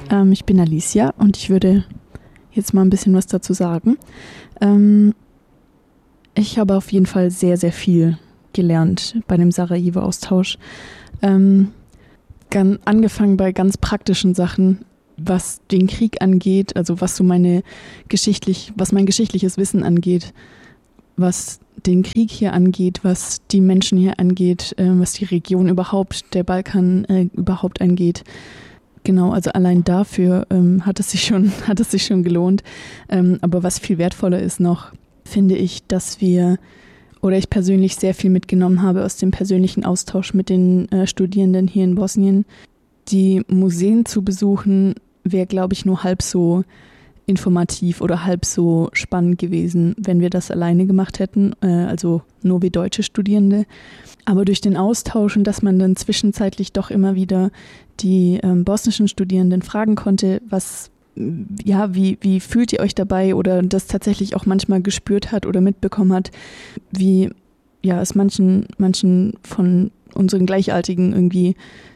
Ich bin Alicia und ich würde jetzt mal ein bisschen was dazu sagen. Ich habe auf jeden Fall sehr, sehr viel gelernt bei dem Sarajevo-Austausch. Angefangen bei ganz praktischen Sachen, was den Krieg angeht, also was mein geschichtliches Wissen angeht, was den Krieg hier angeht, was die Menschen hier angeht, was die Region überhaupt, der Balkan überhaupt angeht. Genau, also allein dafür hat es sich schon gelohnt. Aber was viel wertvoller ist noch, finde ich, ich persönlich sehr viel mitgenommen habe aus dem persönlichen Austausch mit den Studierenden hier in Bosnien. Die Museen zu besuchen wäre, glaube ich, nur halb so informativ oder halb so spannend gewesen, wenn wir das alleine gemacht hätten, also nur wie deutsche Studierende. Aber durch den Austausch und dass man dann zwischenzeitlich doch immer wieder die bosnischen Studierenden fragen konnte, wie fühlt ihr euch dabei, oder das tatsächlich auch manchmal gespürt hat oder mitbekommen hat, wie es manchen von unseren Gleichaltrigen irgendwie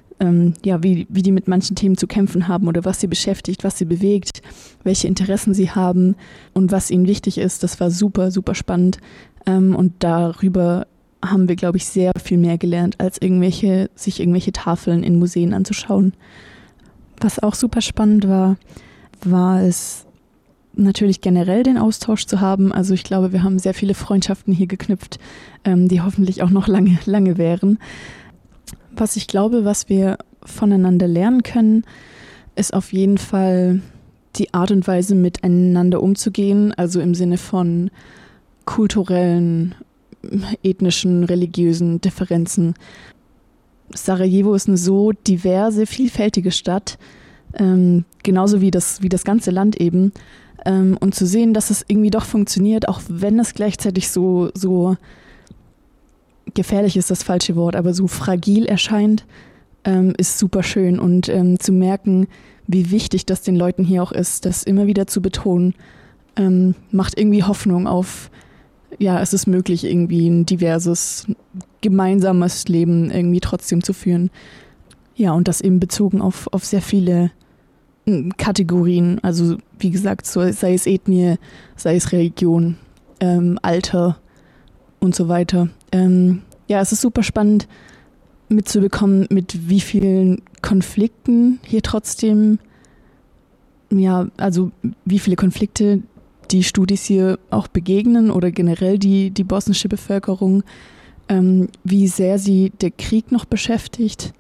wie die mit manchen Themen zu kämpfen haben oder was sie beschäftigt, was sie bewegt, welche Interessen sie haben und was ihnen wichtig ist. Das war super, super spannend. Und darüber haben wir, glaube ich, sehr viel mehr gelernt, als sich irgendwelche Tafeln in Museen anzuschauen. Was auch super spannend war es natürlich generell den Austausch zu haben. Also ich glaube, wir haben sehr viele Freundschaften hier geknüpft, die hoffentlich auch noch lange, lange wären. Was ich glaube, was wir voneinander lernen können, ist auf jeden Fall die Art und Weise, miteinander umzugehen, also im Sinne von kulturellen, ethnischen, religiösen Differenzen. Sarajevo ist eine so diverse, vielfältige Stadt, genauso wie das ganze Land eben. Und zu sehen, dass es irgendwie doch funktioniert, auch wenn es gleichzeitig so gefährlich ist das falsche Wort, aber so fragil erscheint, ist super schön. Und zu merken, wie wichtig das den Leuten hier auch ist, das immer wieder zu betonen, macht irgendwie Hoffnung auf, es ist möglich, irgendwie ein diverses, gemeinsames Leben irgendwie trotzdem zu führen. Ja, und das eben bezogen auf sehr viele Kategorien, also wie gesagt, sei es Ethnie, sei es Religion, Alter und so weiter. Es ist super spannend mitzubekommen, mit wie vielen Konflikten hier trotzdem, also wie viele Konflikte die Studis hier auch begegnen oder generell die bosnische Bevölkerung, wie sehr sie der Krieg noch beschäftigt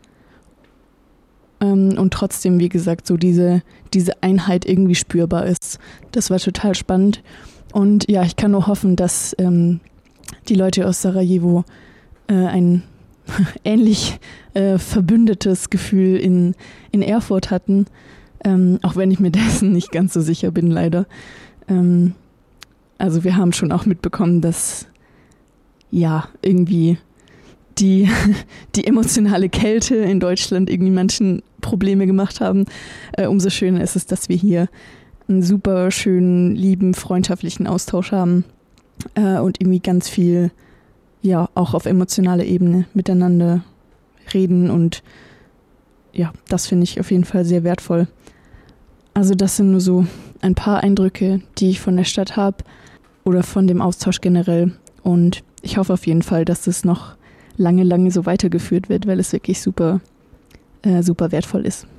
und trotzdem, wie gesagt, so diese Einheit irgendwie spürbar ist. Das war total spannend und ich kann nur hoffen, dass die Leute aus Sarajevo ein ähnlich verbündetes Gefühl in Erfurt hatten, auch wenn ich mir dessen nicht ganz so sicher bin, leider. Also wir haben schon auch mitbekommen, dass irgendwie die emotionale Kälte in Deutschland irgendwie manchen Probleme gemacht haben. Umso schöner ist es, dass wir hier einen super schönen, lieben, freundschaftlichen Austausch haben und irgendwie ganz viel auch auf emotionaler Ebene miteinander reden, und das finde ich auf jeden Fall sehr wertvoll. Also das sind nur so ein paar Eindrücke, die ich von der Stadt habe oder von dem Austausch generell, und ich hoffe auf jeden Fall, dass es noch lange, lange so weitergeführt wird, weil es wirklich super, super wertvoll ist.